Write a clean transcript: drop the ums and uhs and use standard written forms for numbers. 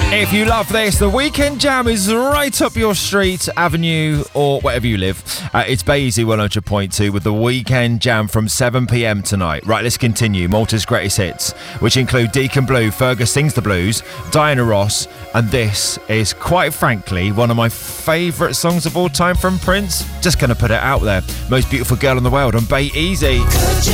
If you love this, the Weekend Jam is right up your street, avenue, or wherever you live. It's Basie 100.2 with the Weekend Jam from 7 p.m. tonight. Right, let's continue. Malta's greatest hits, which include Deacon Blue, Fergus Sings the Blues, Diana Ross, and this is, quite frankly, one of my favourite songs of all time from Prince. Just going to put it out there. Most Beautiful Girl in the World on Bay Easy. Could you